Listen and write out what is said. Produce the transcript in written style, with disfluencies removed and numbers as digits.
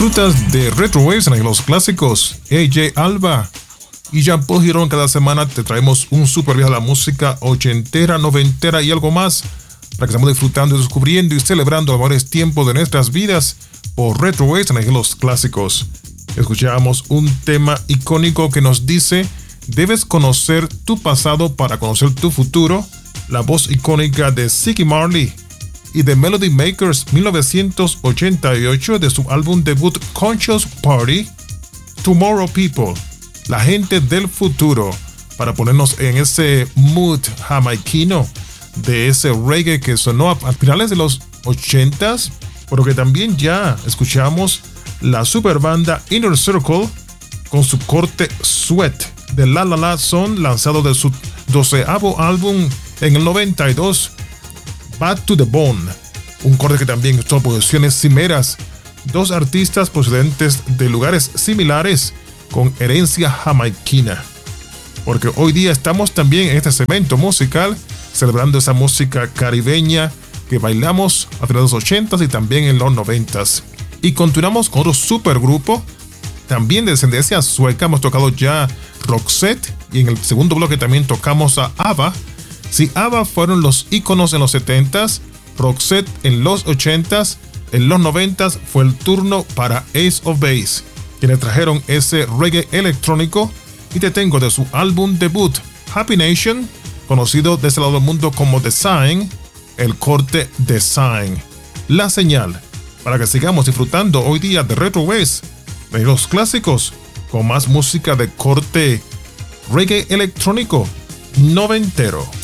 Disfrutas de Retro Waves en los clásicos. AJ Alba y Jean-Paul Girón. Cada semana te traemos un super viaje a la música ochentera, noventera y algo más para que estemos disfrutando, descubriendo y celebrando los mejores tiempos de nuestras vidas por Retro Waves en los clásicos. Escuchamos un tema icónico que nos dice: debes conocer tu pasado para conocer tu futuro. La voz icónica de Ziggy Marley y de Melody Makers, 1988, de su álbum debut Conscious Party. Tomorrow People, la gente del futuro, para ponernos en ese mood jamaiquino de ese reggae que sonó a finales de los 80s, pero que también ya escuchamos la super banda Inner Circle con su corte Sweat de La La La Son, lanzado de su 12avo álbum en el 92, Bad to the Bone, un corte que también son producciones cimeras, dos artistas procedentes de lugares similares con herencia jamaiquina, porque hoy día estamos también en este segmento musical celebrando esa música caribeña que bailamos a finales de los 80s y también en los 90s. Y continuamos con otro supergrupo, también de descendencia sueca. Hemos tocado ya Roxette y en el segundo bloque también tocamos a ABBA. Si ABBA fueron los íconos en los 70s, Roxette en los 80s, en los 90s fue el turno para Ace of Base, quienes trajeron ese reggae electrónico. Y te tengo de su álbum debut Happy Nation, conocido de este lado del mundo como The Sign, el corte The Sign, la señal, para que sigamos disfrutando hoy día de Retro Waves, de los clásicos, con más música de corte reggae electrónico noventero.